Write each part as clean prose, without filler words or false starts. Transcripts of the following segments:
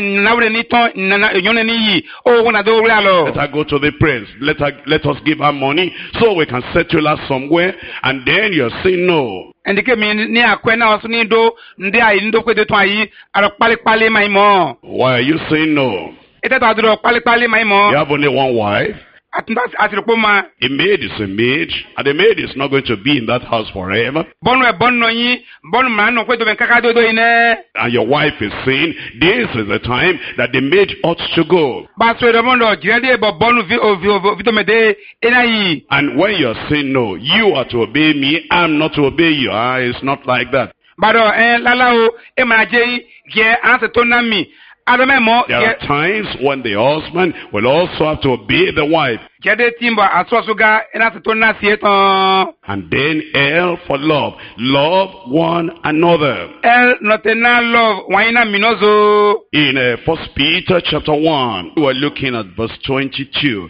Let her go to the prince. Let us give her money so we can settle her somewhere. And then you're saying no. Why are you saying no? You have only one wife. A maid is a maid, and the maid is not going to be in that house forever. And your wife is saying, this is the time that the maid ought to go. And when you're saying no, you are to obey me, I'm not to obey you. It's not like that. There are times when the husband will also have to obey the wife. And then L for love. Love one another. In 1 Peter chapter 1, we are looking at verse 22.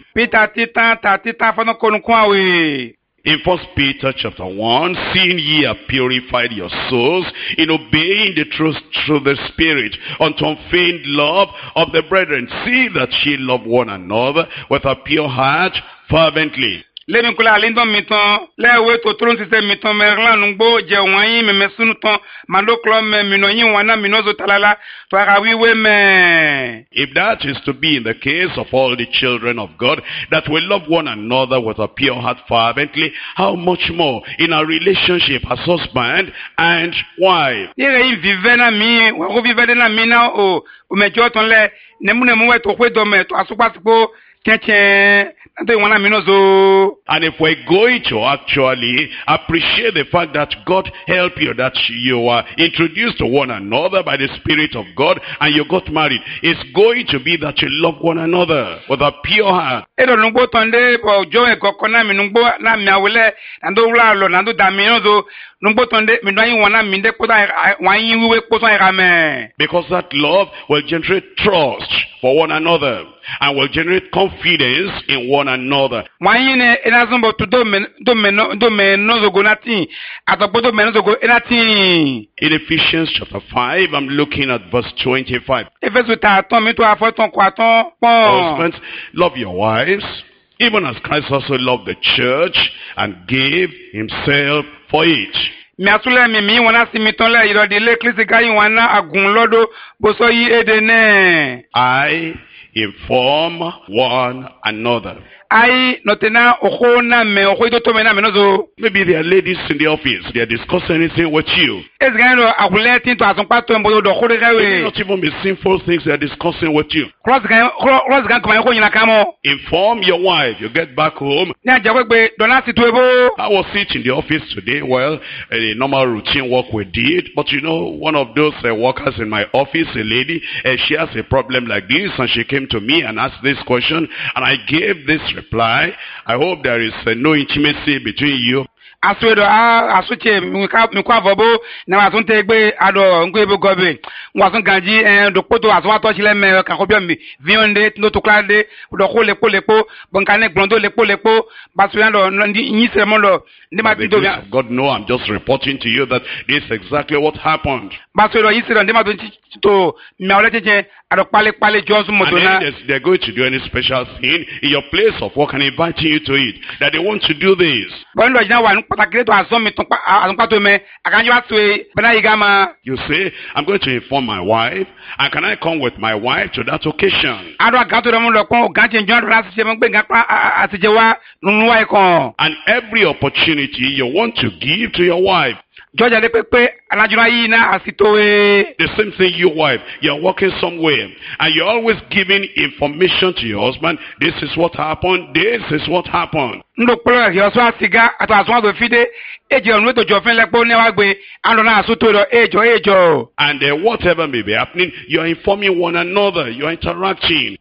In 1 Peter chapter 1, seeing ye have purified your souls in obeying the truth through the Spirit, unto unfeigned love of the brethren. See that ye love one another with a pure heart fervently. Let me call Alindon Miton, Lewe to Tron system Miton Merlan Nungbo, Jawai, Memesunuton, Mandoclom, Minoyin, Wana Minozo Talala, to Arawi women. If that is to be in the case of all the children of God, that we love one another with a pure heart fervently, how much more in our relationship as husband and wife? Vivena mi, Vivena Mina, O Mejotonle, Nemunemuet, Oquedome, to Asupasco, and if we're going to actually appreciate the fact that God helped you, that you are introduced to one another by the Spirit of God and you got married, it's going to be that you love one another with a pure heart. Because that love will generate trust for one another and will generate confidence in one another. In Ephesians chapter 5, I'm looking at verse 25. Husbands, love your wives, even as Christ also loved the church and gave himself for it. I inform one another. Maybe there are ladies in the office, they are discussing anything with you. Maybe not even the sinful things they are discussing with you. Inform your wife. You get back home. How was it in the office today? Well, a normal routine work we did. But you know, one of those workers in my office, a lady, she has a problem like this, and she came to me and asked this question, and I gave this reply. I hope there is no intimacy between you. But you know, God know I'm just reporting to you that this is exactly what happened. And then they're going to do any special thing in your place of work and inviting you to it, that they want to do this. You say, I'm going to inform my wife, and can I come with my wife to that occasion? And every opportunity you want to give to your wife. The same thing, your wife, you're working somewhere and you're always giving information to your husband. This is what happened, this is what happened. And whatever may be happening, you're informing one another, you're interacting.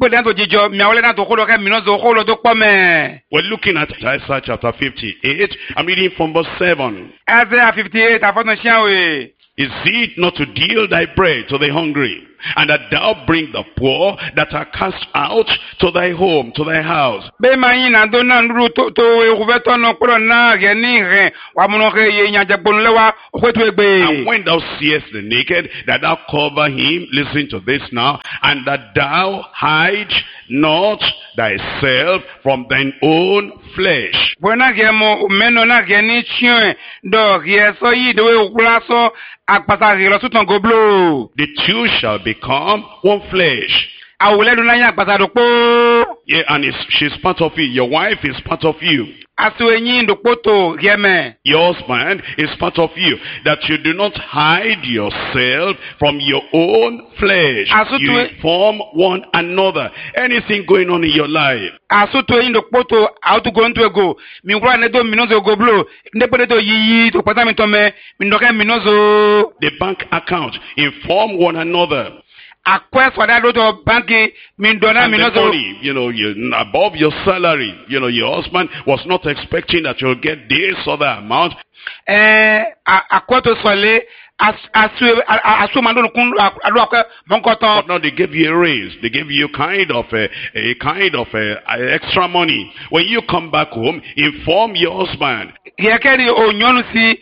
We're looking at Isaiah chapter 58. I'm reading from verse 7. Isaiah 58, Is it not to deal thy bread to the hungry, and that thou bring the poor that are cast out to thy home, to thy house? Be mayin na do na nru to ruveto no kuro na ge ni re wa mu no ge ye nya jagbonu lewa okwetu egbe. And when thou seest the naked, that thou cover him, listen to this now, and that thou hide not thyself from thine own flesh. Bona ge mo meno na ge ni chien do ge so yi de we okura so akpata ge lo sutan goblo. The two shall become one flesh. Awule do na ya akpata do po. Yeah, and she's part of you. Your wife is part of you. Asu enyi do poto ge me. Your husband is part of you. That you do not hide yourself from your own flesh. You inform one another. Anything going on in your life. Asu to enyi do poto out to go into ego. Mi ngura ne do minozo goblo. Ne pone to yiyi to pata mi to me. Mi ndoke minozo. The bank account. Inform one another. And the money, you above your salary, your husband was not expecting that you'll get this other amount. But now they gave you a raise. They gave you kind of extra money. When you come back home, inform your husband. Let it be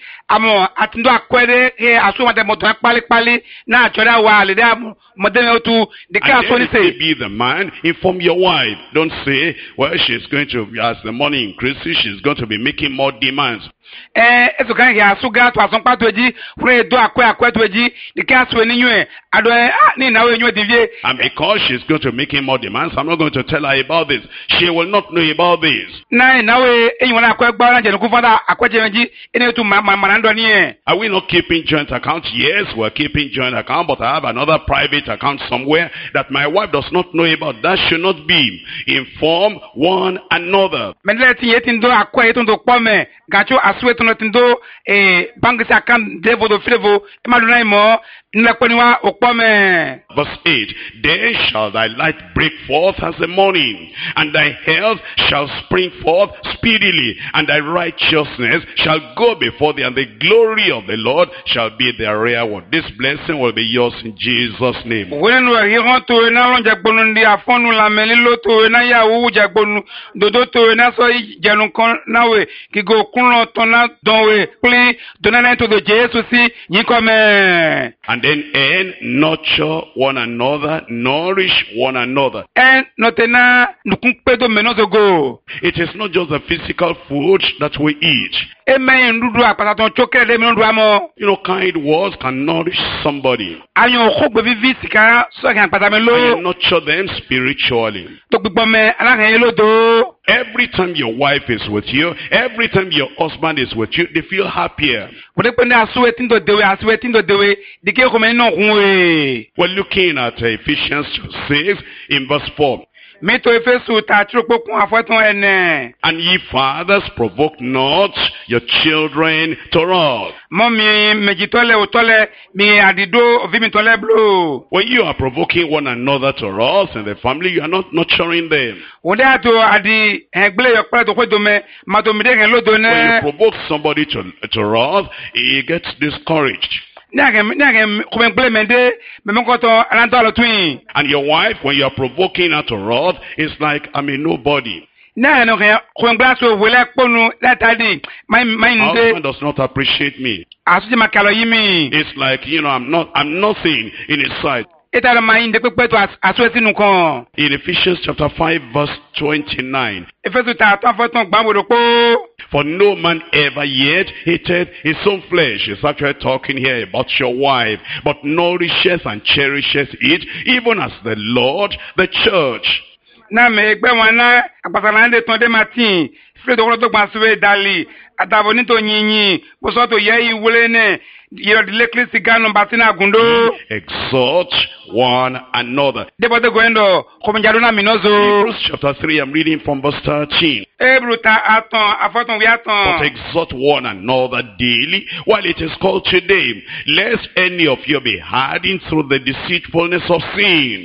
the man, inform your wife. Don't say, well, she's going to, as the money increases, she's going to be making more demands. And because she's going to make him more demands, I'm not going to tell her about this. She will not know about this. Are we not keeping joint accounts? Yes, we're keeping joint account, but I have another private account somewhere that my wife does not know about. That should not be. Inform one another. Verse 8, then shall thy light break forth as the morning, and thy health shall spring forth speedily, and thy righteousness shall go before thee, and the glory of the Lord shall be their reward. This blessing will be yours in Jesus' name. And then nurture one another, nourish one another. It is not just the physical food that we eat. Kind words can nourish somebody. And nurture them spiritually. Every time your wife is with you, every time your husband is with you, they feel happier. We're looking at Ephesians 6 in verse 4. And ye fathers, provoke not your children to wrath. When you are provoking one another to wrath in the family, you are not nurturing them. When you provoke somebody to wrath, he gets discouraged. And your wife, when you are provoking her to wrath, it's like, I'm a nobody. Husband does not appreciate me. It's like, I'm nothing in his sight. In Ephesians chapter 5 verse 29. For no man ever yet hated his own flesh. It's actually talking here about your wife. But nourishes and cherishes it, even as the Lord, the church. Exhort one another. Hebrews chapter 3, I'm reading from verse 13. But exhort one another daily while it is called today, lest any of you be hardened through the deceitfulness of sin.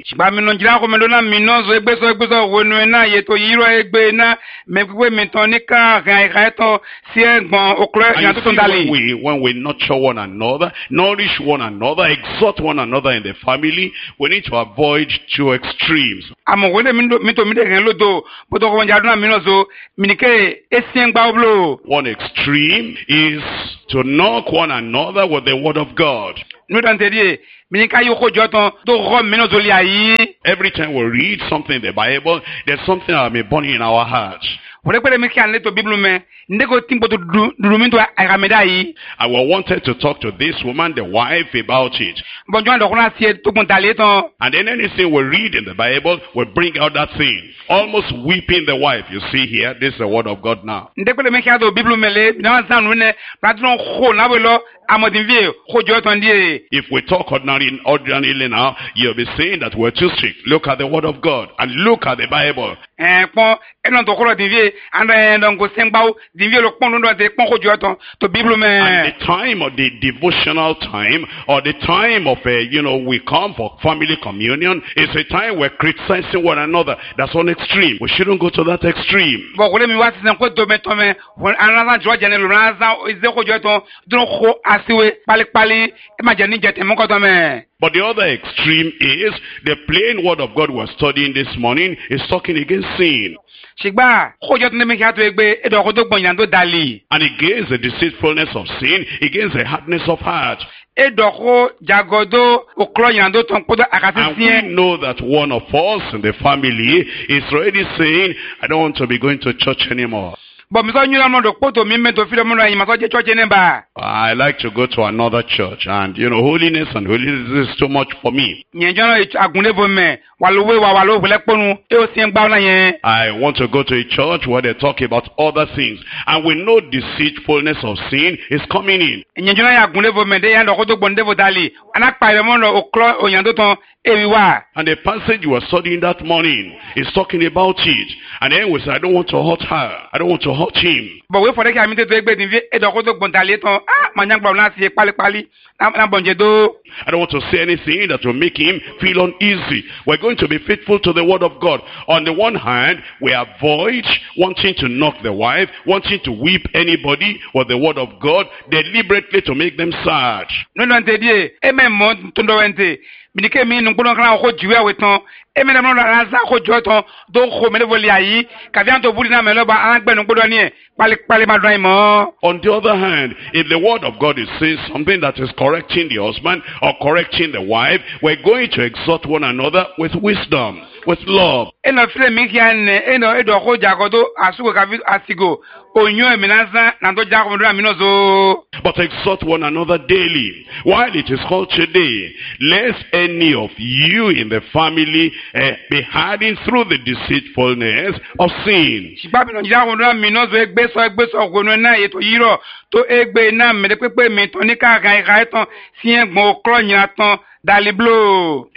siengbon oklo And nya you to see, dali. when we nurture one another, nourish one another, exhort one another in the family, we need to avoid two extremes. Amo wele mito mide ken lodo bodo ko njaduna minozo minike esiengba oblo. One extreme is to knock one another with the word of God. Nu dan tedie minika yoko joton do rom minozo li ayi. Every time we read something in the Bible, there's something that may burn in our hearts. Wole pele miki an leto biblu me ndeko timbo to duruminto akameda yi. And we wanted to talk to this woman, the wife, about it. Bonjo ando kuna sie to kontale ton. And then anything we read in the Bible will bring out that thing. Almost weeping the wife. You see here, this is the word of God now. Ndekole meki ado biblu mele na zanu ne platron kho na welo amodinvie kho joton die. If we talk ordinarily now, you'll be saying that we're too strict. Look at the word of God and look at the Bible. Pon enon to kolo dinvie ande ndongo sengbaw dinvie lo pon ndo de pon kho joton to biblu me. And the time of the devotional time or the time of we come for family communion is a time we're criticizing one another. That's one extreme. We shouldn't go to that extreme. Bon kole mi wasi senko to metome anana jo janelo naza ize kho joton do kho asiwe pali e ma jeni jete mo ko to me. But the other extreme is the plain word of God we're studying this morning is talking against sin. Shigba kho joton me kha to egbe e do ko to gbon do dali. And against the deceitfulness of sin, against the hardness of heart. Edoko jagodo oklo yando ton kodo And akasisien. we know that one of us in the family is already saying, I don't want to be going to church anymore. Bo mi so nyura mo do poto mi me to fi mo na yin ma so je church nemba. I like to go to another church. And, holiness is too much for me. Nyenjono agunle bo me walowe wa walo bele ponu e o sien gba na yen. I want to go to a church where they talk about other things. And we know deceitfulness of sin is coming in. Nyenjono agunle bo me de yan do ko to gbonde bo dali. Ana pa re mo no oklo oyando ton ewiwa. And the passage we were studying that morning is talking about it. And then we said, I don't want to hurt her. I don't want to hurt him. Bo we for de ka mi te to egbe din vi e do ko to gbon dali ton manyangba na si pali na bonje do. I don't want to say anything that will make him feel uneasy. We're going to be faithful to the word of God. On the one hand, we avoid wanting to knock the wife, wanting to whip anybody with the word of God, deliberately to make them sad. No te die e me mo tundo wente. Minike mi nungbono kana ko jiwe weton e me na mo na za ko joton do ko me le voli ayi ka vian to buli na me lo ba an gbe nungbodo ni pali ma do mo. On the other hand, if the word of God is saying something that is correcting the husband or correcting the wife, we're going to exhort one another with wisdom, with love. E no file mi kian e no e do ko jagodo asugo ka vi asigo onyo e minaza na do jago ndo mi no zo. But exhort one another daily. While it is called today, lest any of you in the family be hardened through the deceitfulness of sin. Shiba bi no jago ndo mi no zo egbe so gonu na eto yiro to egbe na me de pepe mi to ni ka kan ton sien gbon okro yin ton dali blo.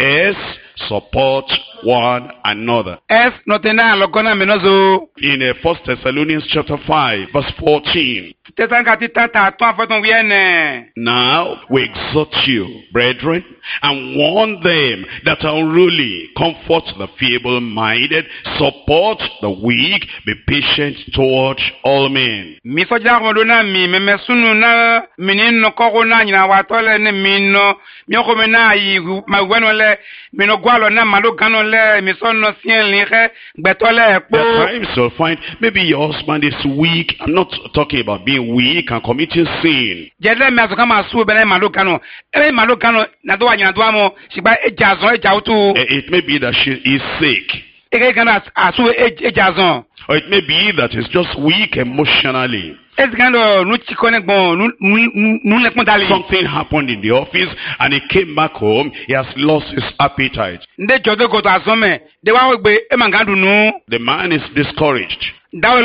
Support one another. Notena logona mi no zo. In 1 Thessalonians chapter 5, verse 14. Now we exhort you, brethren, and warn them that are unruly, comfort the feeble-minded, support the weak, be patient toward all men. There are times you'll find maybe your husband is weak. I'm not talking about being weak and committing sin. It may be that she is sick. Or it may be that he's just weak emotionally. Something happened in the office and he came back home. He has lost his appetite. The man is discouraged.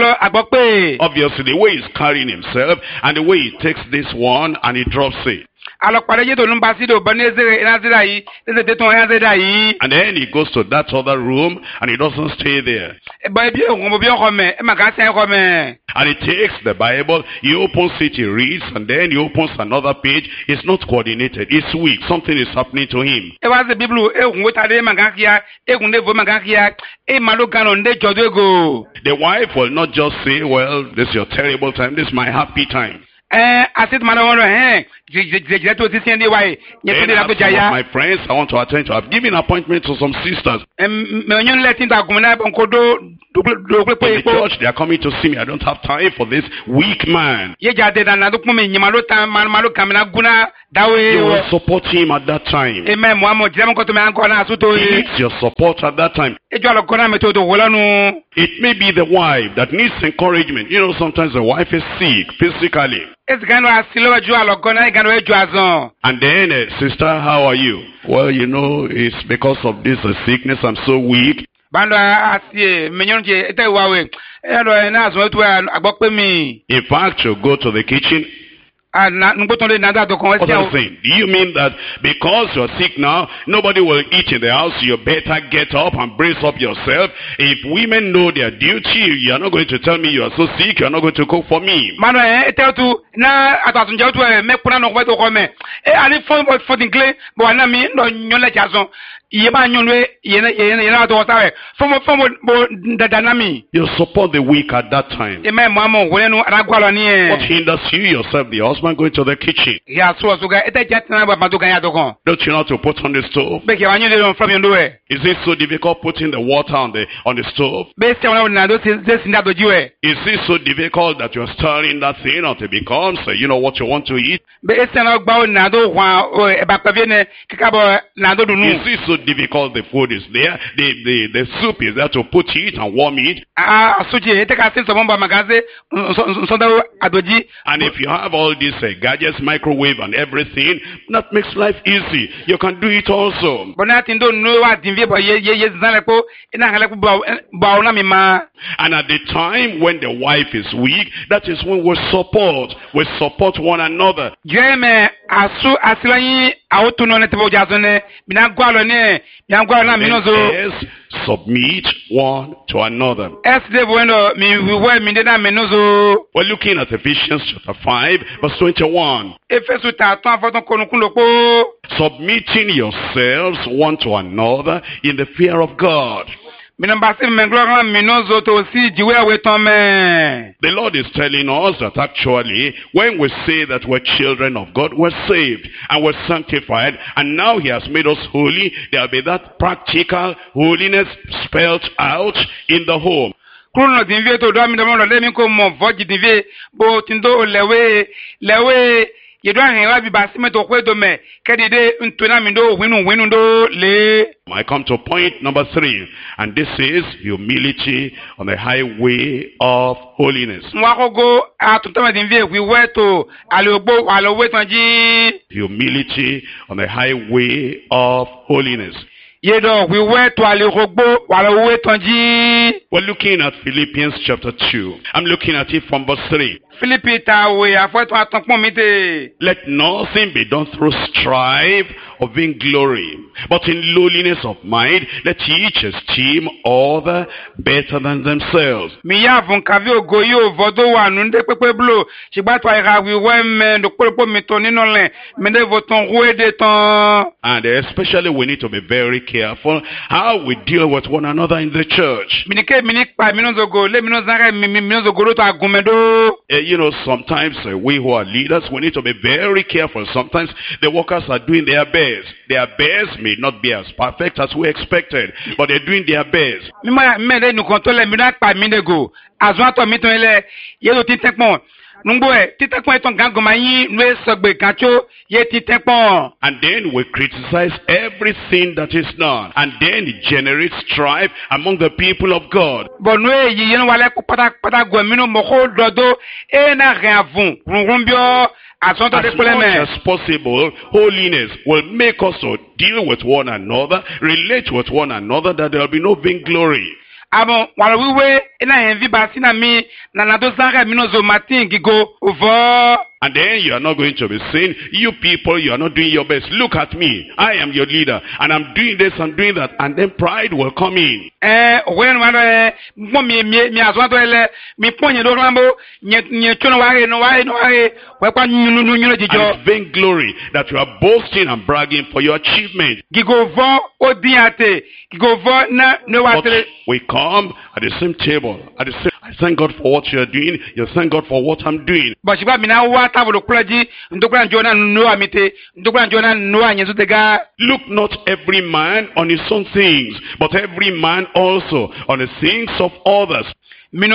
Obviously, the way he's carrying himself and the way he takes this one and he drops it. alokpare je to numba si do baneze enazira yi eze to enazira yi. And then he goes to that other room and he doesn't stay there. Ba bi o mo bi o me e ma ka se ko me. And he takes the Bible, he opens it, he reads, and then he opens another page. It's not coordinated. It's weak. Something is happening to him. E wa the Bible e gun wota de magakia, e gun de vo magakia, e malo gano nde jodo go. The wife will not just say, well, this is your terrible time, this is my happy time. Asit mana wono je to ti sende wai nye to de la bujaya. My friends, I want to attend to. I've given appointment to some sisters. Me onyon letin ta gumna bonkodo in the church, they are coming to see me. I don't have time for this weak man. You will support him at that time. He needs your support at that time. It may be the wife that needs encouragement. You know, sometimes the wife is sick physically. And then, sister, how are you? Well, you know, it's because of this sickness. I'm so weak. In fact, you go to the kitchen. Other thing, do you mean that because you're sick now, nobody will eat in the house, you better get up and brace up yourself? If women know their duty, you're not going to tell me you are so sick, you're not going to cook for me. You support the weak at that time. What hinders you yourself, the husband, going to the kitchen? Don't you know to put on the stove? Is it so difficult putting the water on the stove? Is it so difficult that you're stirring that thing until it becomes, you know, what you want to eat? Is it so difficult the food is there, the soup is there to put it and warm it? And if you have all these gadgets, microwave and everything, that makes life easy. You can do it also. And at the time when the wife is weak, that is when we support one another. Yes, submit one to another. We're looking at Ephesians chapter 5, verse 21. Submitting yourselves one to another in the fear of God. The Lord is telling us that actually when we say that we're children of God, we're saved and we're sanctified, and now He has made us holy. There will be that practical holiness spelled out in the home. I come to point number 3, and this is humility on the highway of holiness. Humility on the highway of holiness. We're looking at Philippians chapter 2. I'm looking at it from verse 3. Let nothing be done through strife or vainglory, but in lowliness of mind, let each esteem other better than themselves. And especially we need to be very careful how we deal with one another in the church. You know, sometimes we who are leaders, we need to be very careful. Sometimes the workers are doing their best. Their best may not be as perfect as we expected, but they're doing their best. And then we criticize everything that is done, and then it generates strife among the people of God. As much as possible, holiness will make us to deal with one another, relate with one another, that there will be no vainglory. And And then you are not going to be saying, you people, you are not doing your best. Look at me. I am your leader. And I'm doing this, I'm doing that. And then pride will come in. And vainglory that you are boasting and bragging for your achievement. But we come at the same table. I thank God for what you are doing. You thank God for what I'm doing. Look not every man on his own things, but every man also on the things of others. Let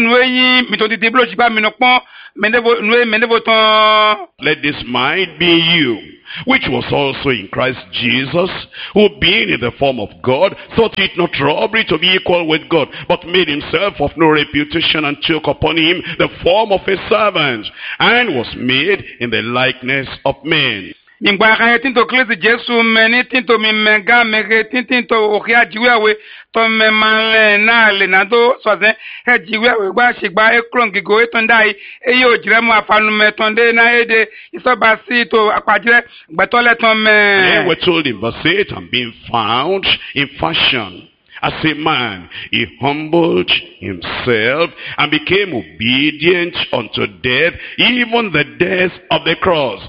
this mind be in you, which was also in Christ Jesus, who being in the form of God, thought it not robbery to be equal with God, but made himself of no reputation, and took upon him the form of a servant, and was made in the likeness of men. Tinto Jesu meni tinto mi mega mege tinto okia jiwe to me male na le na do so ze he jiwe gba sigba ekron gigo etondai eyo jiremu afanu metonde na ede isoba si to apajire gbetole ton me. They were told in verse 8, and being found in fashion as a man, he humbled himself and became obedient unto death, even the death of the cross.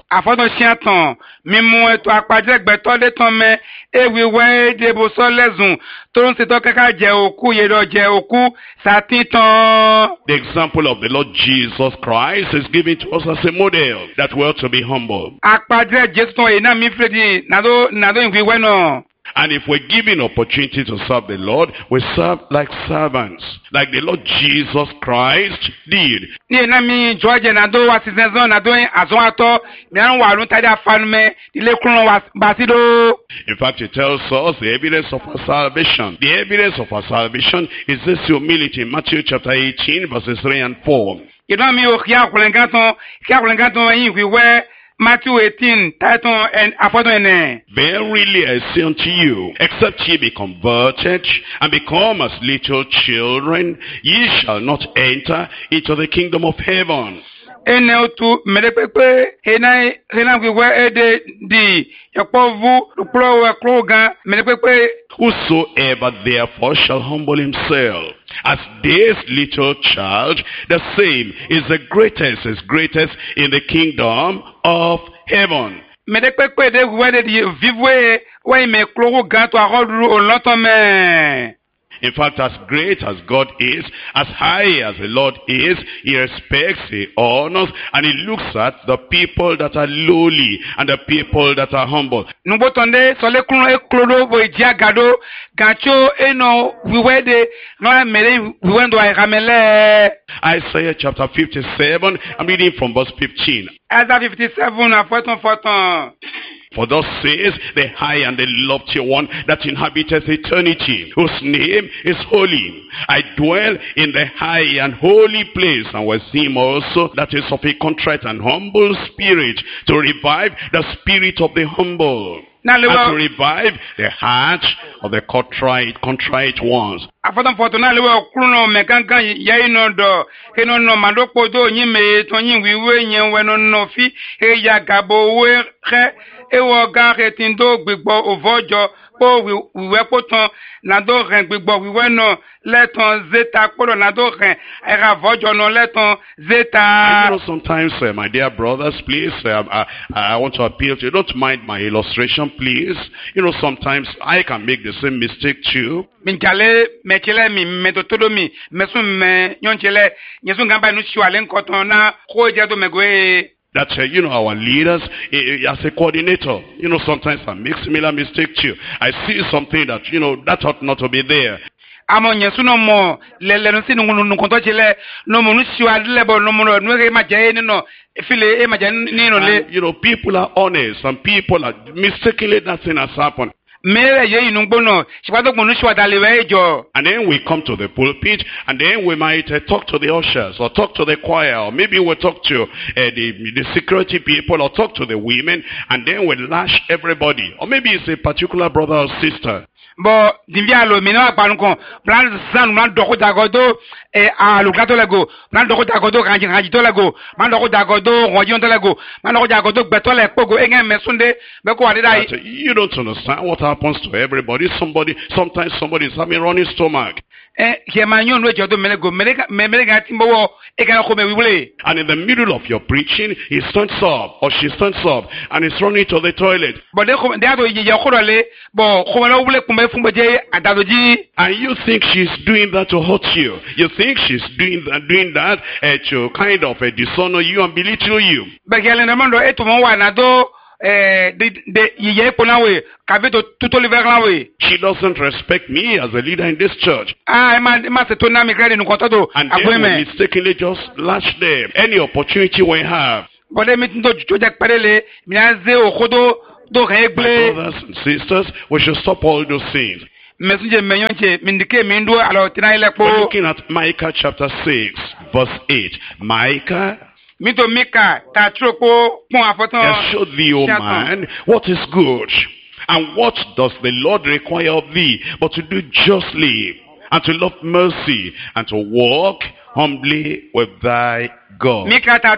The example of the Lord Jesus Christ is given to us as a model that we ought to be humble. And if we're given opportunity to serve the Lord, we serve like servants, like the Lord Jesus Christ did. In fact, it tells us the evidence of our salvation. The evidence of our salvation is this humility in Matthew chapter 18, verses 3 and 4. Matthew 18, title and Verily I say unto you, except ye be converted and become as little children, ye shall not enter into the kingdom of heaven. Whosoever therefore shall humble himself as this little child, the same is the greatest in the kingdom of heaven. In fact, as great as God is, as high as the Lord is, he respects, he honors, and he looks at the people that are lowly and the people that are humble. Isaiah chapter 57, I'm reading from verse 15. Isaiah 57, For thus says the high and the lofty one that inhabiteth eternity, whose name is holy. I dwell in the high and holy place, and with him also that is of a contrite and humble spirit, to revive the spirit of the humble, and to revive the heart of the contrite ones. Sometimes, my dear brothers, please, I want to appeal to you. Don't mind my illustration, please. Sometimes I can make the same mistake too. That, our leaders, as a coordinator, sometimes I make similar mistake too. I see something that, that ought not to be there. People are honest, and people are mistakenly nothing has happened. And then we come to the pulpit, and then we might talk to the ushers, or talk to the choir, or maybe we'll talk to the security people, or talk to the women, and then we lash everybody. Or maybe it's a particular brother or sister. alukato lego man doko jagodo kanji to lego man doko jagodo ngoji to lego man doko jagodo gbeto le pogo enge mesunde be ko wade dai. You don't understand what happens to everybody. Sometimes somebody is having running stomach. He manyo no jodo melego melega timbo e kan ko me wiwule. And in the middle of your preaching, he stands up or she stands up and is running to the toilet. But they ado ye khorole bo ko na wule kumbe fumbe je adadoji. And you think she's doing that to hurt you. You think she's doing that to kind of dishonor you and belittle you. But gele na mando eto mo wa na do de ye ponawe kaveto tutoli verlawe. She doesn't respect me as a leader in this church. Ma se tona mi grade nkotodo agweme. And they will mistakenly just lash them any opportunity we have. But let me to jojak parele minaze okodo do regle. My brothers and sisters, we should stop all those things. We're looking at Micah chapter 6, verse 8. Micah, has showed thee, O man, what is good, and what does the Lord require of thee, but to do justly, and to love mercy, and to walk humbly with thy God.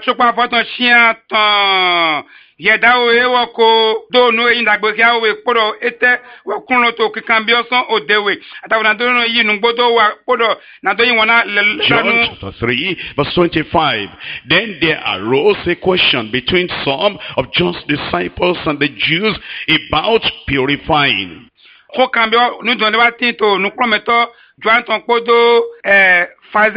Yedawo ewoko do no yin dagbe ki awe podo ete wo kunlo to kikan bi osan odewe atawo na do no yin ngbodo wa podo na do yin wona John chapter 3 verse 25. Then there arose a question between some of John's disciples and the Jews about purifying. Ko kan bi nu do ne wa tin to nu prometo Joan ton podo And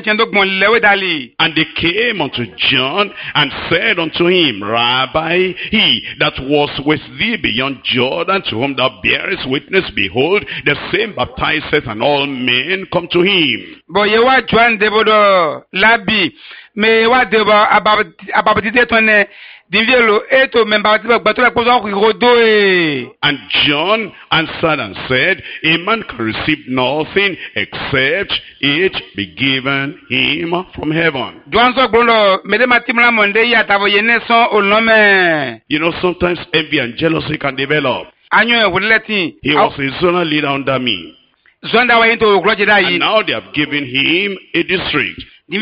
they came unto John and said unto him, Rabbi, he that was with thee beyond Jordan, to whom thou bearest witness, behold, the same baptizeth, and all men come to him. But ye wa John debodo labi me wa debo ababtite tonne divielo eto membatiba gbatola pozo ko e. And John answered and said, a man can receive nothing except it be given him from heaven. You know, sometimes envy and jealousy can develop. He was a zonal leader under me. And now they have given him a district. In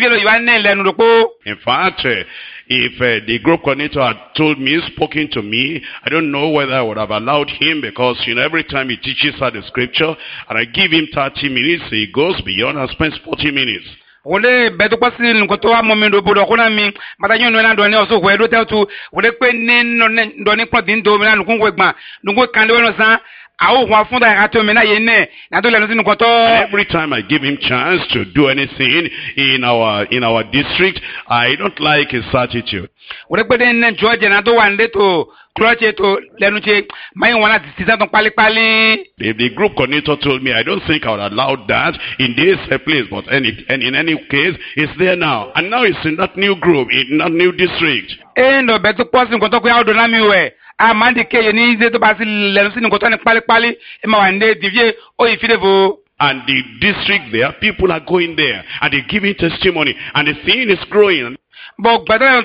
fact, if the group coordinator had told me, spoken to me, I don't know whether I would have allowed him, because, you know, every time he teaches her the scripture, and I give him 30 minutes, he goes beyond and spends 40 minutes. Wole beto kwasi nkoto wa momendo bodo kona mi matanyo no na doni oso kwedo tetu wole pe ni no doni pon din do mi na nkunwe gban nkunwe kande wono san awo wa funda ya to mi na ye ne na do le no sinu nkoto. Every time I give him chance to do anything in our district, I don't like his attitude. Wole pe den ne George na do wande to clutch to lenuche mai wana tisa ton pali pali. The group coordinator told me I don't think I would allow that in this place, but in any case it's there now, and now it's in that new group, in that new district. No beto person nkoto ko ya do na mi we amandi ke ye ni ze to basi lenusi nkoto ni pali pali e ma wande divie o ifidevo. And the district there, people are going there and they're giving testimony, and the thing is growing. But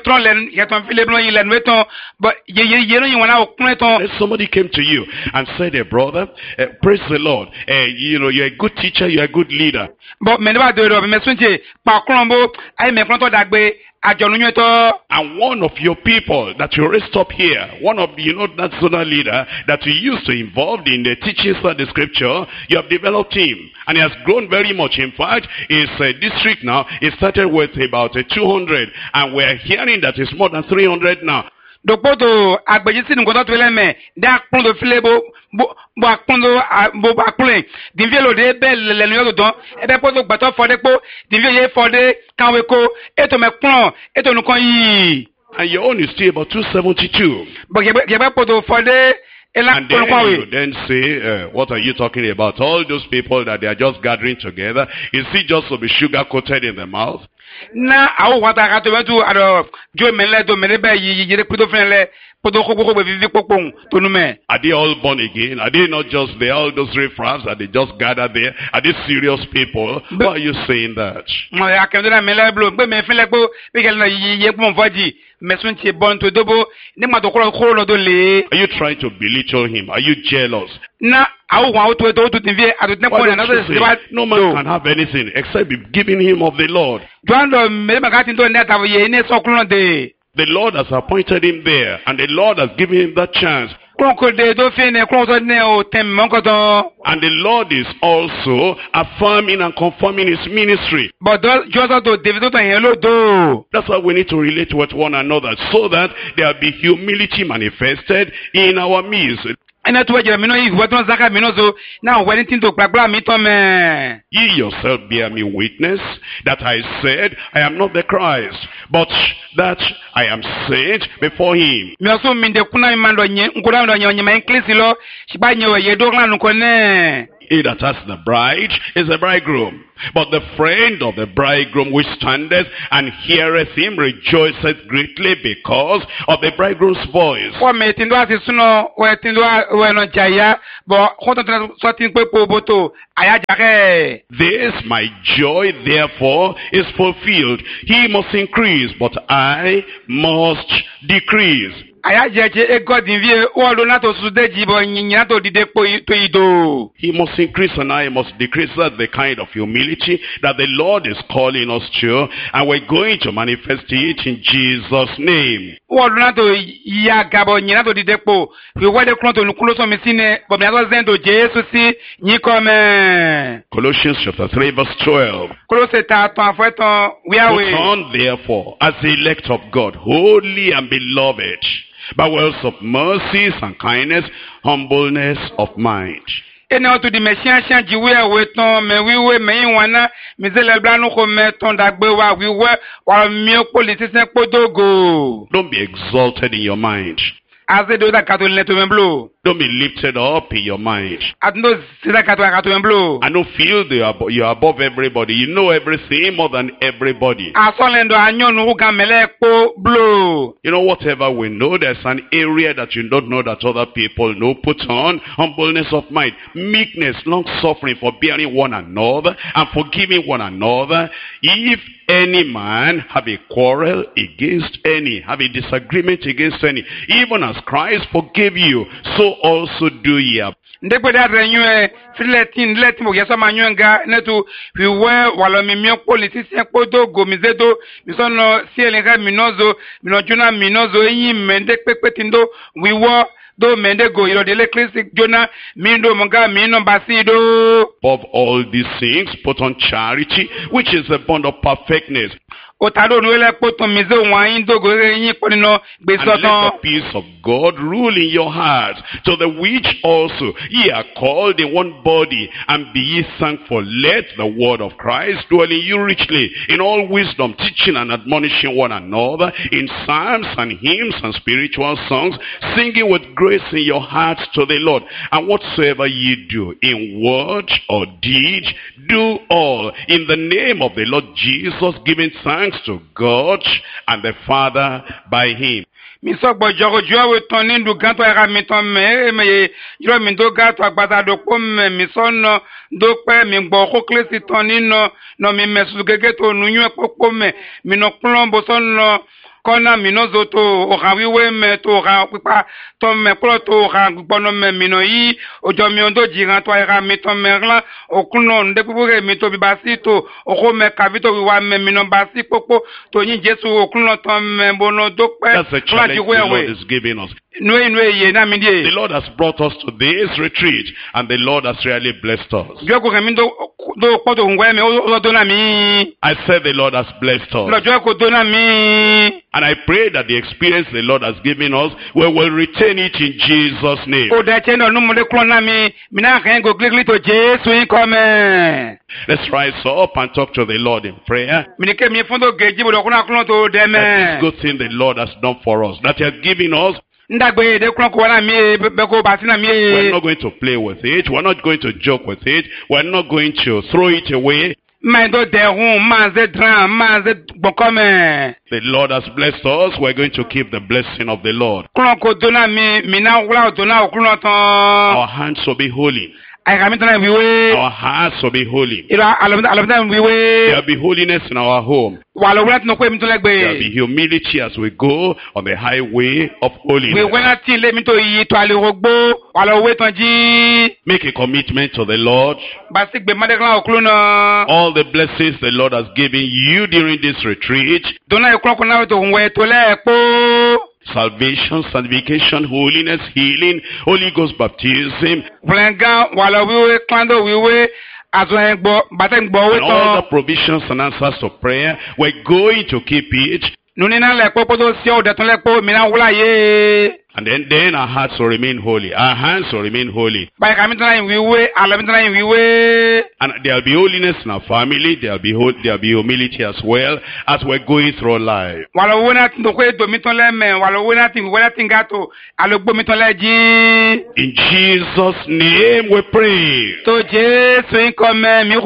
somebody came to you and said, hey, brother, praise the Lord. You know, you're a good teacher, you're a good leader. But and one of your people that you raised up here, one of, you know, that zonal leader that you used to involved in the teachings of the scripture, you have developed him, and he has grown very much. In fact, his district now is started with about 200, and we're hearing that it's more than 300 now. Dopoto agbejisi ngoto tweleme da kpondo filebo bo akpondo bo akplen dinvielo de bel le nyo don e be poto gbato fode po dinvie ye fode kanweko eto me kpon eto nukon yi. And your own is still about 272. But ye be poto fode. And then you then say, what are you talking about? All those people that they are just gathering together, is it just to be sugar-coated in the mouth? Na awo wata ka to betu ado jo menle do menebe yire kudo fenle Poto koko vivi popong tonume. Are they all born again? Are they not just there, all those riffraffs that they just gather there? Are they serious people? Why are you saying that? Mo ya kemdo na mele blo, be me fele ko be gel na ye ko mo faji. Mesun ti bon to dobo, ni ma to ko lo do le. Are you trying to belittle him? Are you jealous? Na awu wa to tinvie atu ne ko na na no man can have anything except be giving him of the Lord. Joando me magati ndo ne ta ye ne so kuno de. The Lord has appointed him there, and the Lord has given him that chance. And the Lord is also affirming and confirming his ministry. But That's why we need to relate with one another, so that there will be humility manifested in our midst. Ye yourself bear me witness that I said, I am not the Christ, but that I am sent before him. He that has the bride is the bridegroom. But the friend of the bridegroom which standeth and heareth him rejoiceth greatly because of the bridegroom's voice. This my joy therefore is fulfilled. He must increase, but I must decrease. He must increase and I must decrease. That's the kind of humility that the Lord is calling us to, and we're going to manifest it in Jesus' name. Colossians chapter 3 verse 12. Put on therefore as the elect of God, holy and beloved, by words of mercies and kindness, humbleness of mind. Ena to di mesian jiwe weton me wiwe me wana mizele blanu ko meton dagbe wa wiwe wa mi politician podogo. Don't be exalted in your mind. As they do that Catholic to don't be lifted up in your mind. I don't feel that you are above everybody. You know everything more than everybody. You know, whatever we know, there's an area that you don't know that other people know. Put on humbleness of mind, meekness, long-suffering, forbearing one another, and forgiving one another. If any man have a quarrel against any, have a disagreement against any, even as Christ forgave you, so also do ye. If above all these things, put on charity, which is the bond of perfectness. And let the peace of God rule in your hearts, to the which also ye are called in one body, and be ye thankful. Let the word of Christ dwell in you richly, in all wisdom, teaching and admonishing one another, in psalms and hymns and spiritual songs, singing with grace in your hearts to the Lord. And whatsoever ye do, in word or deed, do all in the name of the Lord Jesus, giving thanks to God and the Father by him. Kona minozo to okawiwe me to pipa to me klo to bono me minoyi ojomiondo jiran to era mito merla okuno ndekubuge mito bibasito okome kavito wiwa me mino basi popo to yin Jesu okuno to me bono dokpe. That's the challenge the Lord is giving us. The Lord has brought us to this retreat, and the Lord has really blessed us. I said the Lord has blessed us. And I pray that the experience the Lord has given us, we will retain it in Jesus' name. Let's rise up and talk to the Lord in prayer. That is good thing the Lord has done for us, that He has given us. We're not going to play with it. We're not going to joke with it. We're not going to throw it away. Mando derun, manze dran, manze bokome. The Lord has blessed us. We're going to keep the blessing of the Lord. Kulon ko dona mi na wula dona okulon ton. Our hands will be holy. Ay kami tana wiwe. Our hearts will be holy. Ira alamda wiwe. There will be holiness in our home. Wala wula tino kwe mito There will legbe. be humility as we go on the highway of We holiness. wena ti le mito yi to ale rogbo. Wala we tonji. Make a commitment to the Lord. Basi gbe madeklan okulon na. All the blessings the Lord has given you during this retreat, Dona okulon kona we to hunwe to le po. salvation, sanctification, holiness, healing, Holy Ghost baptism, Flenga wala wiwe klando wiwe. Azo engbo batengbo we and all the ton. provisions and answers to prayer, we're going to keep it. Nunina le po do si o de ton le po mi na wula ye. And then our hearts will remain holy. Our hands will remain holy. By coming to wiwe, alamita wiwe. And there'll be holiness in our family. There'll be humility as well as we're going through life. Wala wona tindo kwe do miton le men, wala wona tingato, alogbo miton le ji. In Jesus' name we pray. To Jesu inkome mi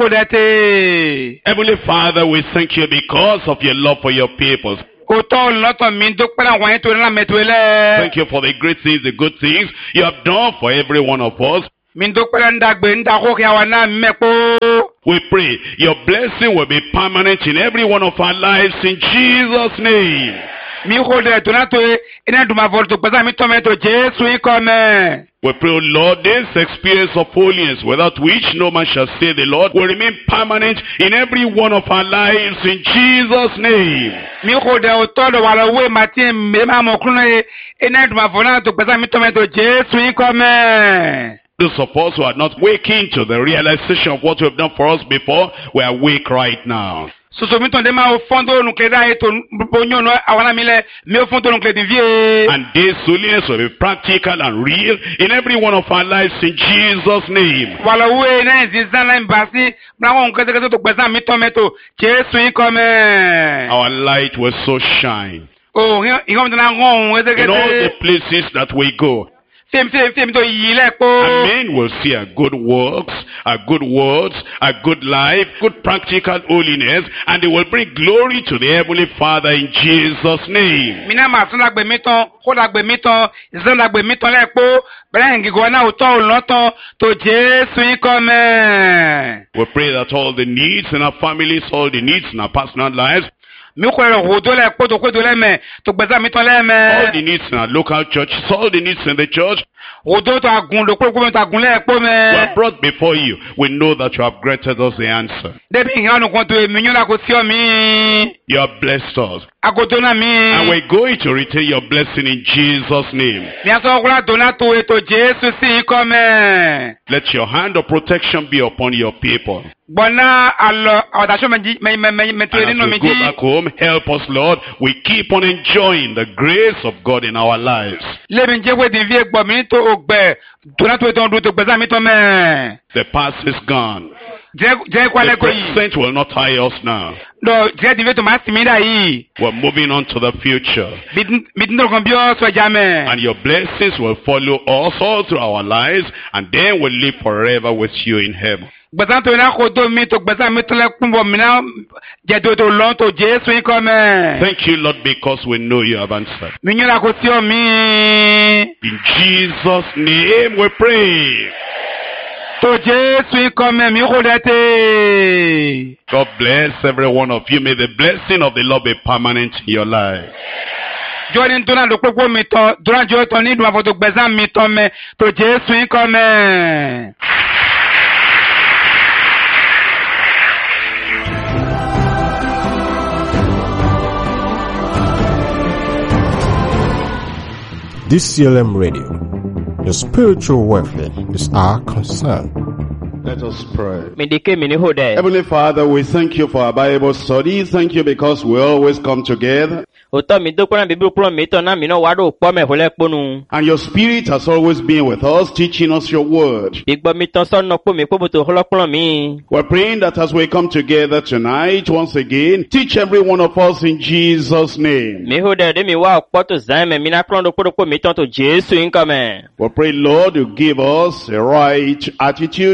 kodete. Heavenly Father, we thank you because of your love for your people. Koto loto mi do pela wan to la metwele. Thank you for the great things, the good things you have done for every one of us. Mi do pela ndagbe ndako ke awana mepo. We pray your blessing will be permanent in every one of our lives in Jesus' name. Mi kode to na to ina duma volto pesa mi to meto Jesu inkome. We pray, O Lord, this experience of holiness without which no man shall say the Lord will remain permanent in every one of our lives in Jesus' name. Mi kode o todo wala we mati me ma mo kuno ina duma volto to pesa mi to meto Jesu inkome. Those of us who are not waking to the realization of what we have done for us before, we are awake right now. Soso mi ton de ma o fondo nuclear da eto bonyo no awana mile mi o fondo nuclear di vie. And this holiness will be practical and real in every one of our lives in Jesus' name. Wala we na nzizan la mbasi na won kete kete to gbesa mi ton meto Jesu inkome. Our light will so shine Oh, ikom na ngon kete in all the kete. places that we go. Sem to yile po. And men will see our good works, our good words, our good life, good practical holiness, and they will bring glory to the Heavenly Father in Jesus' name. Mina ma tun la gbe mi ton, ko la gbe mi ton, zan la gbe mi ton le po. Bren gigo na o to loton to Jesu inkome. We pray that all the needs in our families, all the needs in our personal lives, Mi ko le rodo le po to ko do le me to gbesa mi ton le me. all the needs in our local churches, all the needs in the church, Rodo to agun lo po mi to agun le po me. were brought before you. We know that you have granted us the answer. Debi yan kon to mi yan la ko si o mi. You have blessed us. Agodo na mi. And we're going to retain your blessing in Jesus' name. Mi aso kula dona to eto Jesu si inkome. Let your hand of protection be upon your people. Bona alo odasho me to And ninu as mi we go ji. back home, help us, Lord. We keep on enjoying the grace of God in our lives. Le mi je we di vie gbo mi to ogbe. Dona to eto ndu to gbesa mi to me. The past is gone. Je kwa The le ko yi. present will not tie us now. Do je di vie to ma si mi da yi. We're moving on to the future. Bit ndo kon bio so jame. And your blessings will follow us all through our lives. And then we'll live forever with you in heaven. Gbesa to na ko do mi to gbesa mi to le kunbo mi na je do to lon to Jesu inkome. Thank you, Lord, because we know you have answered. Mi yan la ko si o mi. In Jesus' name we pray. To Jesu inkome mi kodete. God bless every one of you. May the blessing of the Lord be permanent in your life. Joni dona do popo mi ton, dona jo ton ni do avoto gbesa mi ton me to Jesu inkome. DCLM Radio. Your spiritual welfare is our concern. Let us pray. Midike mini hode. Heavenly Father, we thank you for our Bible study. Thank you because we always come together. Oto mi do kura bibi kura mi to na mi no wado po me hole ponu. And your Spirit has always been with us, teaching us your word. Bigbo mi ton so no po mi po to holo pon mi. We're praying that as we come together tonight, once again, teach every one of us in Jesus' name. Mi hode de mi wa po to zan me mi na kron do po mi ton to Jesu inkome. We pray, Lord, you give us a right attitude to your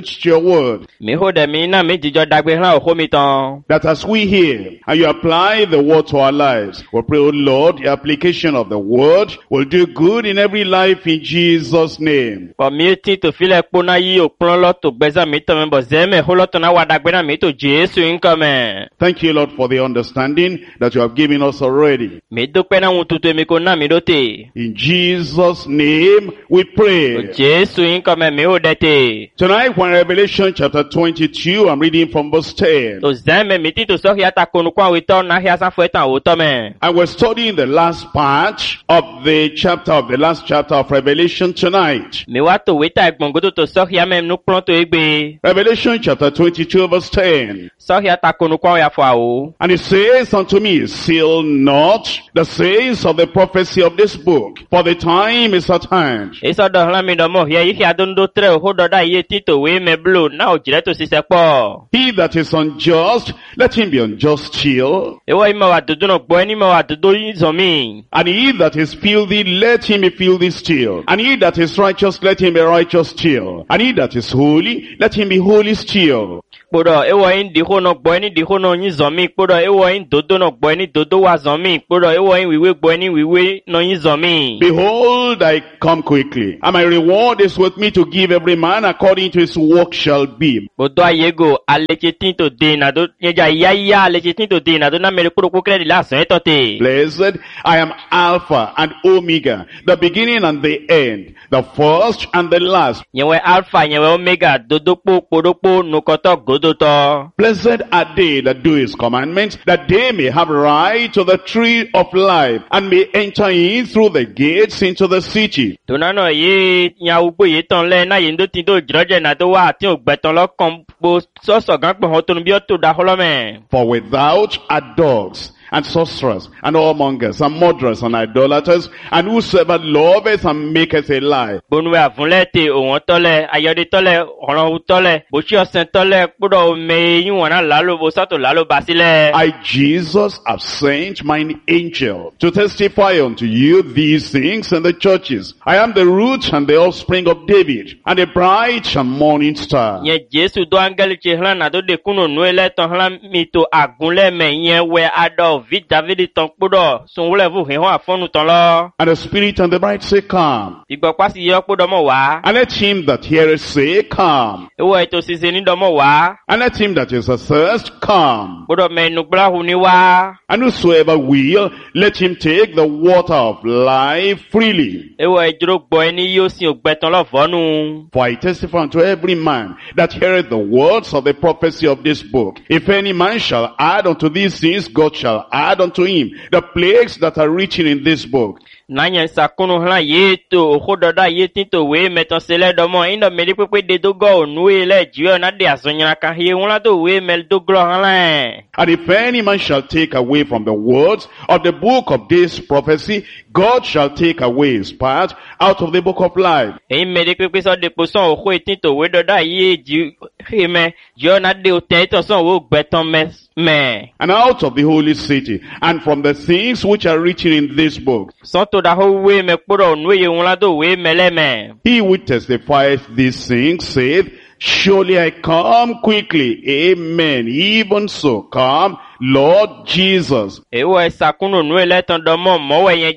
word. Mi ho de mi na mi jijo dagbe hlan o ho mi tan. That as we hear and you apply the word to our lives, we pray, oh Lord, the application of the word will do good in every life in Jesus' name. Bo mi ti to file po na yi o pon lo to gbeza mi tan me bo zeme ho lo to na wa dagbe na mi to Jesu nkome. Thank you, Lord, for the understanding that you have given us already. Mi dupe na wututu mi ko na mi dote. In Jesus' name we pray. Jesu nkome mi ho dete. Tonight, when Revelation chapter 22, I'm reading from verse 10. To zeme mi ti to so hia ta konu kwa wi to na hia san fo tan o to me. And we're studying the last part of the last chapter of Revelation tonight. Mi wa to wi ta gbongodo to so hia me nu plon to egbe. Revelation chapter 22 verse 10. So hia ta konu kwa ya fo o. And it says unto me, seal not the sayings of the prophecy of this book, for the time is at hand. Eso do hlan mi do mo hia yi hia don do tre ho do da ye ti to we me blo na o jire to sise po. He that is unjust, let him be unjust still. Ewo imo wa dudu no gbo ni mo wa dudu yin zo mi. And he that is filthy, let him be filthy still. And he that is righteous, let him be righteous still. And he that is holy, let him be holy still. Podo ewo yin di ho no gbo ni di ho no yin zo mi. Podo ewo yin dodo no gbo ni dodo wa zo mi. Podo ewo yin wiwe gbo ni wiwe no yin zo mi. Behold, I come quickly, and my reward is with me to give every man according to his work shall be. Bodo ayego aleche tin to de na do nyeja ya aleche tin to de na do na mere kuro ko kre di la so etote. Blessed, I am Alpha and Omega, the beginning and the end, the first and the last. Nyewe alpha nyewe omega dodo po podopo nukoto godoto. Blessed are they that do his commandments, that they may have right to the tree of life, and may enter in through the gates into the city. Tonano ye nya ugbo ye ton le na ye ndo tin do jroje na do wa ti ogbeton lo kan bo so gan pe ho tonu bi o to da holome. For without are dogs, and sorcerers, and whoremongers, and murderers, and idolaters, and whosoever loveth and maketh a lie. Bonwe avunle te ohun tole, ayode tole, oran tole, bo chi osen tole, podo me yin wona lalo bo sato lalo basile. I, Jesus, have sent mine angel to testify unto you these things in the churches. I am the root and the offspring of David, and a bright and morning star. Ye Jesu do angel che hlan na do de kunu nu ele ton hlan mi to agunle me yen we ado vi David ton podo sun wole vu he ho afonu ton lo. And the spirit and the bride say, come. Igbo pasi yo podo mo wa. And let him that heareth say, come. Ewo eto sise ni do mo wa. And let him that is athirst come. Podo me nu bla hu ni wa. And whosoever will, let him take the water of life freely. Ewo ejro gbo eni yo sin ogbeton lo fonu. For I testify unto every man that heareth the words of the prophecy of this book. If any man shall add unto these things, God shall add unto him the plagues that are written in this book. Nanya sakunu hlan ye to hododa ye tinto we meton sele domo indo meri pepe de dogo nu ele jiwe na de asonya kan he won to we mel do gro hlan. And if any man shall take away from the words of the book of this prophecy, God shall take away his part out of the book of life. E meri pepe so de poson o ho tinto we doda ye ji he me jo na de o tinto son wo gbeton me. And out of the holy city, and from the things which are written in this book. So to da ho we me poro nu ye won do we mele me. He which testifieth these things saith, surely I come quickly. Amen. Even so come, Lord Jesus. Ewo esakunu nu eleton domo mo yen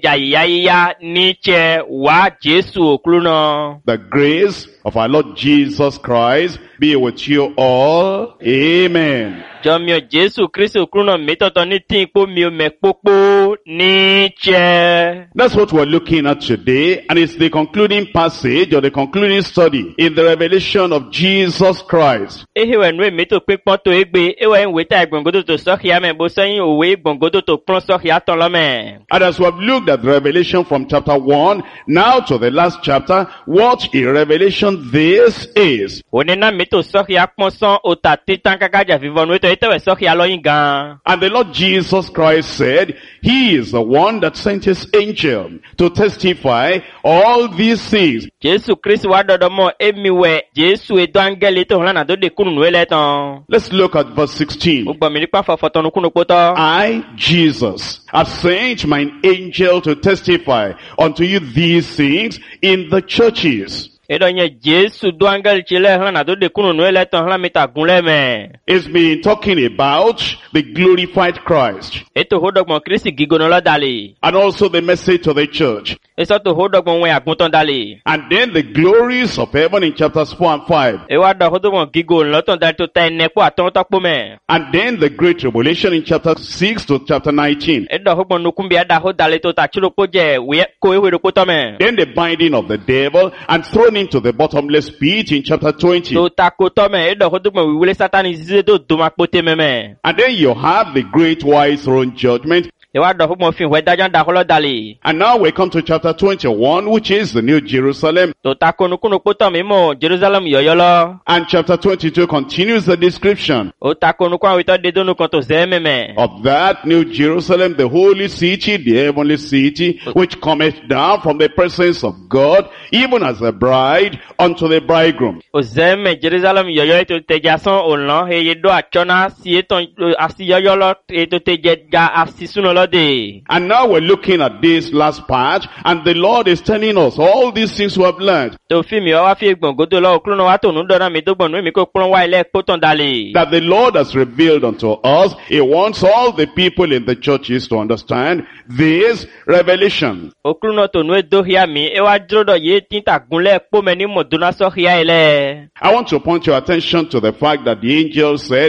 ja ni che wa Jesu okluno. The grace of our Lord Jesus Christ be with you all. Amen. Jomio Jesu Kristo okluno metoto ni tin po mi o me popo ni che. That's what we're looking at today, and it's the concluding passage or the concluding study in the revelation of Jesus Christ. Ewe nu meto pepon to egbe ewe nweta igbongodo to so hia me bo sayin owe igbongodo to pon so hia ton lo me. And as we have looked at the revelation from chapter 1 now to the last chapter, what a revelation this is. Onena meto so hia pon son ota titan kakaja vivon weto etewe so hia lo yin gan. And the Lord Jesus Christ said, he is the one that sent his angel to testify all these things. Jesu Christ wa dodomo emiwe Jesu edo angel to hlan na do de kunu nu eleton. Let's look at verse 16. Ugbo mi pa fofotonu kunu poto. I, Jesus, have sent mine angel to testify unto you these things in the churches. Edo nye Jesu do angel chile hla na do de kunu no ele ton hla mita gunle me. It's been talking about the glorified Christ Eto hodogmo Kristi gigono lo dali. and also the message to the church. Eso to hodogmo we agunton dali. And then the glories of heaven in chapters 4 and 5. E wa do hodogmo gigon lo ton dali to ta ne po aton to po me. And then the great tribulation in chapter 6 to chapter 19. Edo hodogmo nukumbi ada ho dali to ta chiro po je we ko e we ko to me. Then the binding of the devil and thrown into the bottomless pit in chapter 20. To ta ko to me edo hodogmo we wile Satan zize do do makpote me. And then you have the great white throne judgment. E wa do hodogmo fin we dajan da holo dali. And now we come to chapter 21, which is the New Jerusalem. To ta ko nukunu po to me mo Jerusalem yoyolo. And chapter 22 continues the description O ta ko nukwa we to de do nukon to ze me. of that New Jerusalem, the holy city, the heavenly city, which cometh down from the presence of God, even as a bride unto the bridegroom. O ze me Jerusalem yoyo to te jason o lan he ye do achona si eton asi yoyolo e to te je ga asi suno lo de. And now we're looking at this last part, and the Lord is telling us all these things we have learned, To fi mi o wa fi egbon godo lo okruno wa to nu do na mi to gbon nu mi ko pon wa ile poton dali. that the Lord has revealed unto us. He wants all the people in the churches to understand this revelation. Okruno to nu do hia mi e wa dro do ye tinta gunle po me ni mo do na so hia ile. I want to point your attention to the fact that the angel said,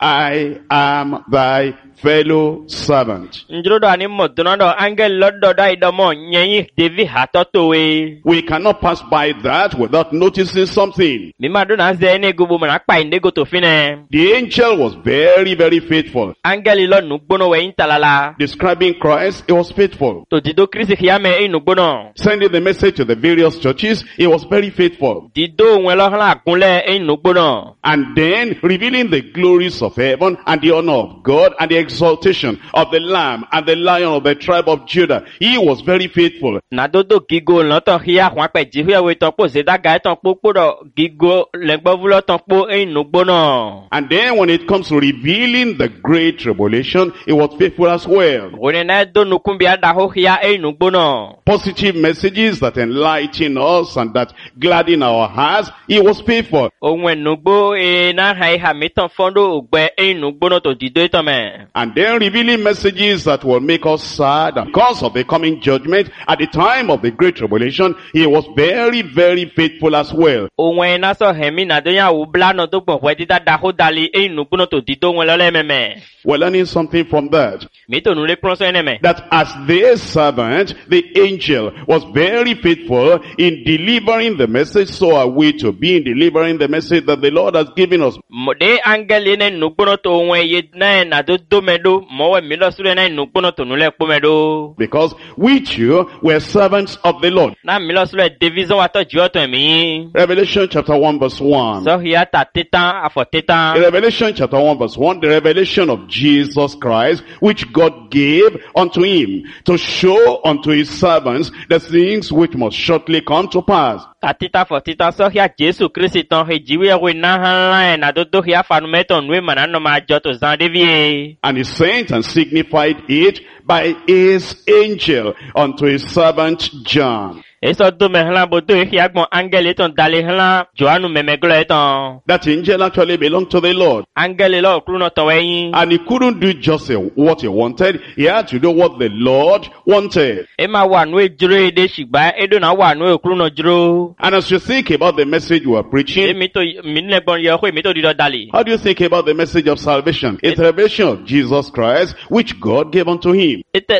I am thy fellow servant. Ndro do ani mo do na do angel lo do da idomo nyin David hato to we. We cannot pass by that without noticing something. Mi ma do na ze ni gubu mo na pa inde go to fine. The angel was very, very faithful. Angel lo nu gbono we intalala. Describing Christ, he was faithful. To dido Kristi hia me e nu gbono. Sending the message to the various churches, he was very faithful. Dido won lo hla gunle e nu gbono. And then revealing the glories of heaven and the honor of God and the exaltation of the Lamb and the Lion of the tribe of Judah. He was very faithful. Na dodo gigo lo ton hia hwan pe ji hia we ton po se da ga ton po do gigo legbo vulo ton po e nu gbono. And then when it comes to revealing the great tribulation, he was faithful as well. Woni na do nu kumbi ada ho hia e nu gbono. Positive messages that enlighten us and that gladden our hearts, he was faithful. Ohun enugbo e na ha mi ton fondo ogbe e nu gbono to dido itan me. And then revealing messages that will make us sad because of the coming judgment at the time of the great tribulation, he was very, very faithful as well. Ohun na so hemi na do yan wo bla no do gbon we dida da ho dali e nu gbono to dido won lo le me. We're learning something from that. Mi to nu le pron so ene me. That as their servant, the angel was very faithful in delivering the message, so are we to be in delivering the message that the Lord has given us. Mo de angel ne nu gbono to won ye na do me do mo we mi lo sure na nu gbono to nu le po me do. Because we too were servants of the Lord. Na mi lo sure division wa to ji o to mi. Revelation chapter 1 verse 1. So hia ta tetan afo In tetan. Revelation chapter 1 verse 1, the revelation of Jesus Christ, which God gave unto him to show unto his servants the things which must shortly come to pass. Atita fo tita so hia Jesu Kristi ton he jiwe we na han na do hia fanu meton we mana no ma jo to zan devie. And he sent and signified it by his angel unto his servant John. Eso do me hla bo do hia gbon angel ton dale hla Joanu memeglo eton. That angel actually belonged to the Lord. Angel lo okru no to we. And he couldn't do just what he wanted. He had to do what the Lord wanted. E ma wa nu ejuro de shigba edo na wa nu okru no juro. And as you think about the message we are preaching, Emi to min le bon ye ho emi to dido dali. how do you think about the message of salvation? It's the revelation of Jesus Christ, which God gave unto him. Ete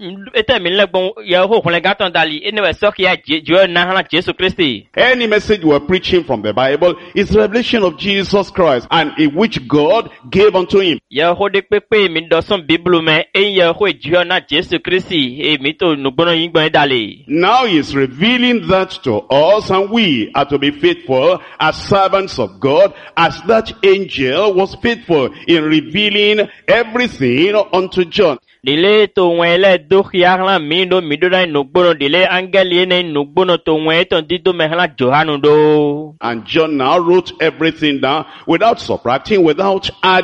min le bon ye ho hun le gaton dali ene we so hia jo na han Jesu Kristi. Any message we are preaching from the Bible is the revelation of Jesus Christ, and in which God gave unto him. Ye ho de pepe mi do son Bible me e ye ho jo na Jesu Kristi emi to nu gbono yin gbon dali. Now he is revealing that to us, and we are to be faithful as servants of God, as that angel was faithful in revealing everything unto John. Dile to wele do hia mi do na nu gbono dile angel ye ne nu gbono to we ton dido me hla Johanu do. And John now wrote everything down without subtracting, without adding.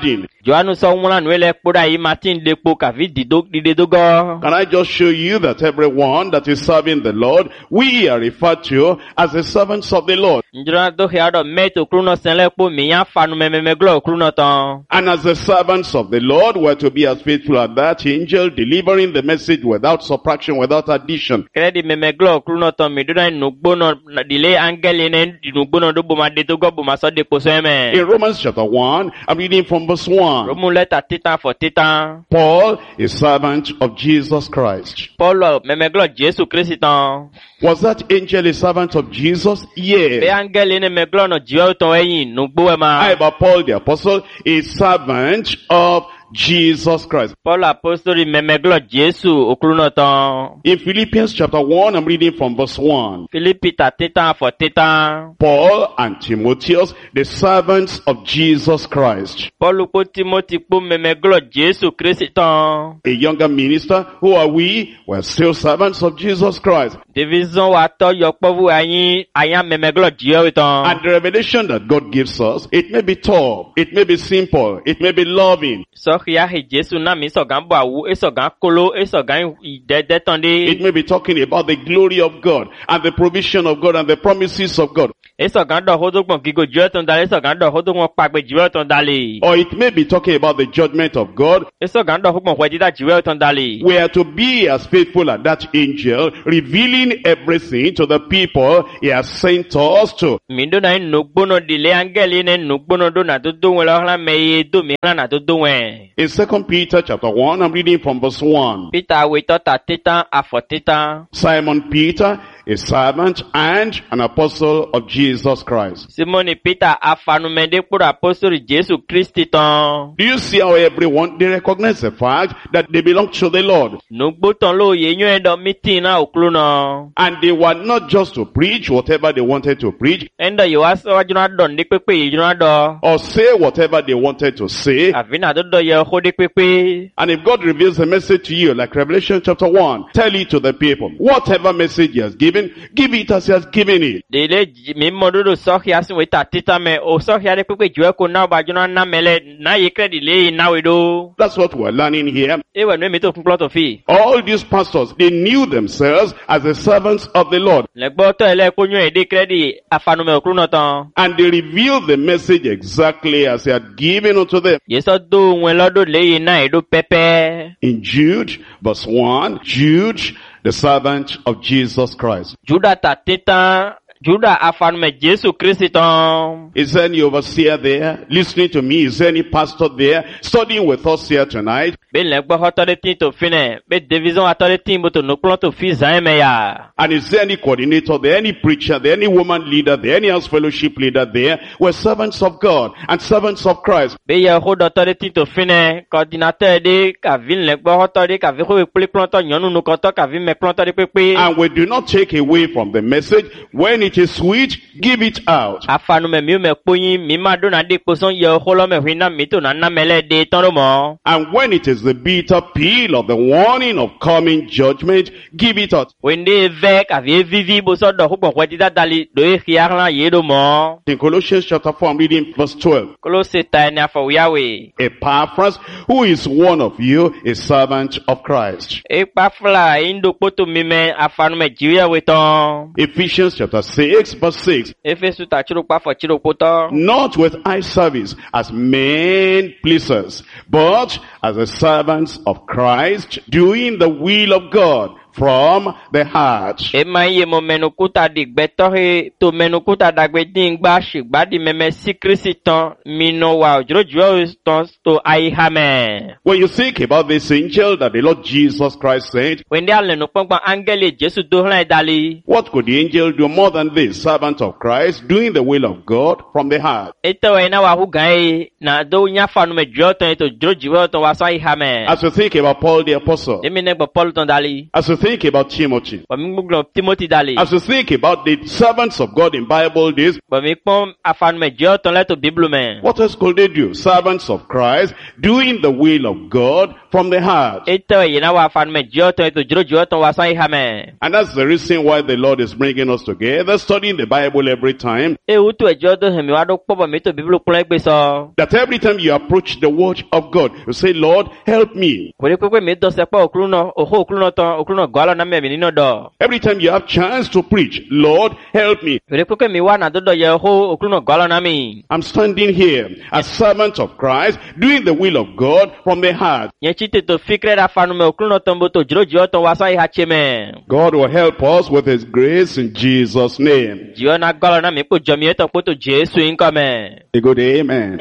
Joanu so wala nu ele kpoda yi Martin depo kavi didedogo. Can I just show you that everyone that is serving the Lord, we are referred to as the servants of the Lord. Njona do heado meto kruno senle po miya fanu memeglo kruno ton. And as the servants of the Lord, we're to be as faithful as that angel, delivering the message without subtraction, without addition. Kredi memeglo kruno ton miduna nugbono dile angeli ne nugbono do boma dedogo boma so depo so eme. In Romans chapter 1, I'm reading from verse 1. Romu letter titan for titan. Paul, a servant of Jesus Christ. Paulo memeglo Jesu Christ ton. Was that angel a servant of Jesus? Be Yes. angeli ne meglo no jiwa ton eyin nugbo ema. I, but Paul the apostle, a servant of Jesus Christ. Paul apostoli memeglo Jesu okruno ton. In Philippians chapter 1, I'm reading from verse 1. Philippi ta titan for titan. Paul and Timotheus, the servants of Jesus Christ. Paul po Timothy po memeglo Jesu Christ ton. A younger minister, who are we? We're still servants of Jesus Christ. Division wa to yokpovu ayan memeglo jiwa ton. And the revelation that God gives us, it may be tough, it may be simple, it may be loving. So ya he Jesu na mi so gan bo awu, e so gan kolo, e so gan idede ton It de. may be talking about the glory of God and the provision of God and the promises of God. E so gan do hodogbon gigo jiwa ton dale, e so gan do hodogbon pagbe jiwa ton dale. Or it may be talking about the judgment of God. E so gan do hodogbon wedida jiwa ton dale. We are to be as faithful as that angel, revealing everything to the people he has sent us to. Mindo na nugbono dile angeli ne nugbono do na do wen lo hla me do mi hla na do wen. In 2 Peter chapter 1, I'm reading from verse 1. Peter we to ta titan afo titan. Simon Peter, a servant and an apostle of Jesus Christ. Simon Peter afanu mende pour apostoli Jesu Christi ton. Do you see how everyone, they recognize the fact that they belong to the Lord? Nugbo ton lo ye nyo do meeting na oklu no. And they were not just to preach whatever they wanted to preach, Enda yo aso wajuna don de pepe ye juna do. or say whatever they wanted to say. Avina do ye ho de pepe. And if God reveals a message to you, like Revelation chapter 1, tell it to the people. Whatever message he has given, give it as he has given it. Dele mi modudo so ya sin we ta titan me o so ya de pepe jwe ko na ba juna na mele na ye credit le na we do. That's what we're learning here. E we no mi to plot of fi. All these pastors, they knew themselves as the servants of the Lord. Le gbo to ele ko nyo e de credit afanu me oklu no ton. And they revealed the message exactly as he had given unto them. Yeso do wen lodo le ye na e do pepe. In Jude, verse 1, Jude, the servant of Jesus Christ. Juda ta titan. Juda afanu me Jesu Christi ton. Is there any overseer there listening to me? Is there any pastor there studying with us here tonight? Be le gbo hoto de tin to fine. Be division ato de tin bo to no plan to fi zan me ya. And is there any coordinator there, any preacher there, any woman leader there, any house fellowship leader there? We're servants of God and servants of Christ. Be ye ho do to de tin to fine. Coordinateur de ka vin le gbo hoto de ka vi ho pli plan to nyonu no ko to ka vi me plan to de pepe. And we do not take away from the message. When it is sweet, give it out. Afanu me mi poyin mi ma do na de poson ye ho lo me hwina mi to na na mele de ton lo mo. And when it is the bitter peel of the warning of coming judgment, give it out. Wende ve ka vi vivi bo so do ho bon kweti da dali do e khiarla ye do mo. In Colossians chapter 4, I'm reading verse 12. Kolose ta ni afo yawe. Epaphras, who is one of you, a servant of Christ. E pa fla indo poto mi me afanu me jiwa we ton. Ephesians chapter 6, verse 6. Efesu ta chiro pa fo chiro poto. Not with eye service as men pleasers, but as the servants of Christ, doing the will of God from the heart. E ma ye mo menukuta di gbeto he to menukuta dagbe din gba shigba di meme si Kristi ton mino wa ojrojo ton to ai hame. When you think about this angel that the Lord Jesus Christ sent, Wende ale no pongba angele Jesu do hlan dali. what could the angel do more than this? Servant of Christ, doing the will of God from the heart. Eto ena wa hu gan na do nya fanu me jo ton to jrojo ton wa so ai hame. As you think about Paul the apostle, Emi ne gbo Paul ton dali. as you think think about Timothy, Bami gbogbo Timothy dali. as you think about the servants of God in Bible days, Bami pon afan me je ton leto Bible men. what else could they do? Servants of Christ, doing the will of God from the heart. Eto yina wa afan me je ton eto jiro je ton wa san ha me. And that's the reason why the Lord is bringing us together, studying the Bible every time. E utu ejo do hemi wa do po bami to Bible kun egbe so. That every time you approach the word of God, you say, Lord, help me. Wori pepe mi do se pa okruno, oho okruno ton, okruno go alo na me mi nino do. Every time you have chance to preach, Lord, help me. Wori pepe mi wa na do ye oho okruno go alo na mi. I'm standing here as servant of Christ, doing the will of God from the heart. Ye chite to fikre da fanu me okruno ton bo to jiro je ton wa san ha che me. God will help us with His grace in Jesus' name. Jio na go alo na mi po jomi eto po to Jesu inko me. A good amen.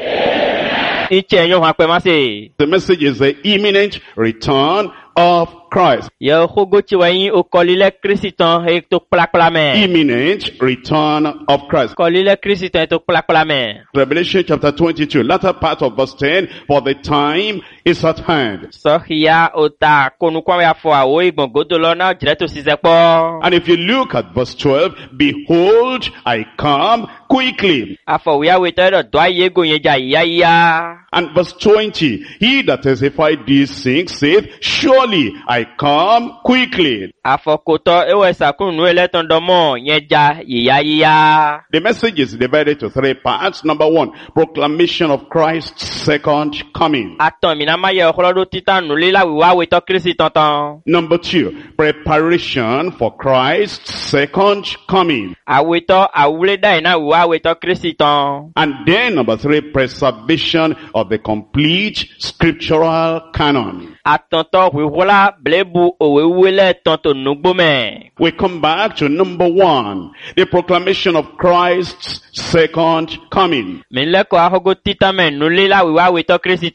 Iche yo ha pe ma se. The message is the imminent return of Christ. Ye hogo chi wa yin o kolile Christian e to plakpla me. Imminent return of Christ. Kolile Christian e to plakpla me. Revelation chapter 22, latter part of verse 10, for the time is at hand. So hiya ota konu kwa ya fo awo igbon godo lo na jire to sise po. And if you look at verse 12, behold, I come quickly. Afo we we to do aye go yen ja ya. And verse 20, he that testified these things saith, surely I come quickly. Afo koto ewe sakun nu eleton do mo yen ja ya. The message is divided to three parts. Number one, proclamation of Christ's second coming. Aton mi na ma ye okolodo titan nu lila we wa we to Kristi tonton. Number two, preparation for Christ's second coming. Awe to awule dai na we wa we to Kristi ton. And then number three, preservation of the complete scriptural canon. Atonto we wala blebu owe wele tonto nugbo me. We come back to number one, the proclamation of Christ's second coming. Min le ko ahogo titan men nu lila we wa we to Kristi